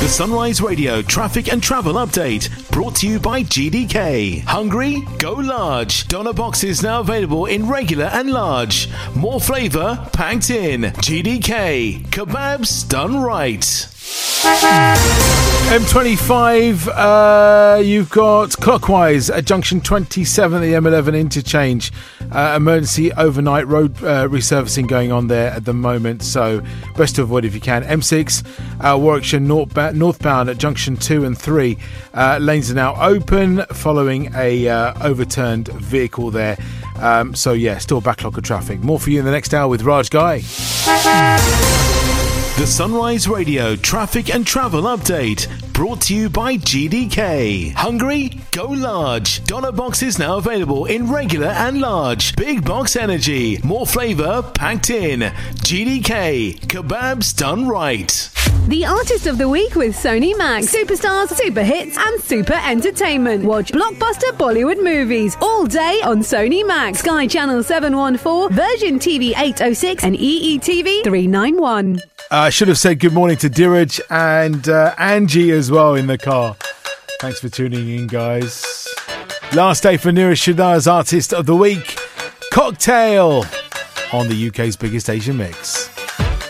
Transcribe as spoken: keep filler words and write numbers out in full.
The Sunrise Radio traffic and travel update brought to you by G D K. Hungry? Go large. Doner boxes now available in regular and large. More flavour packed in. G D K. Kebabs done right. M twenty-five, uh, you've got clockwise at junction twenty-seven at the M eleven interchange. Uh, emergency overnight road uh, resurfacing going on there at the moment, so best to avoid if you can. M six, uh, Warwickshire northbound, northbound at junction two and three. Uh, lanes are now open following a uh, overturned vehicle there. Um, so yeah, still backlog of traffic. More for you in the next hour with Raj Guy. The Sunrise Radio traffic and travel update brought to you by G D K. Hungry? Go large. Doner boxes now available in regular and large. Big box energy. More flavour packed in. G D K. Kebabs done right. The Artist of the Week with Sony Max. Superstars, super hits and super entertainment. Watch blockbuster Bollywood movies all day on Sony Max. Sky Channel seven one four, Virgin T V eight oh six and E E T V three ninety-one. I uh, should have said good morning to Dheeraj and uh, Angie as well in the car. Thanks for tuning in, guys. Last day for Neeraj Shaddar's Artist of the Week. Cocktail on the U K's biggest Asian mix.